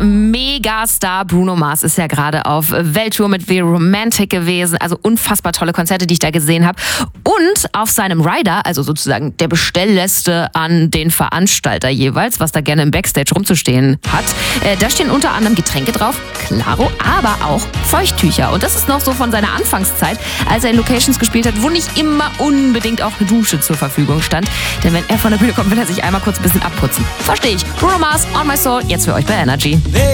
Megastar Bruno Mars ist ja gerade auf Welttour mit The Romantic gewesen. Also unfassbar tolle Konzerte, die ich da gesehen habe. Und auf seinem Rider, also sozusagen der Bestellliste an den Veranstalter jeweils, was da gerne im Backstage rumzustehen hat, da stehen unter anderem Getränke drauf, klaro, aber auch Feuchttücher. Und das ist noch so von seiner Anfangszeit, als er in Locations gespielt hat, wo nicht immer unbedingt auch eine Dusche zur Verfügung stand. Denn wenn er von der Bühne kommt, will er sich einmal kurz ein bisschen abputzen. Verstehe ich. Bruno Mars, On My Soul, jetzt für euch bei Energy.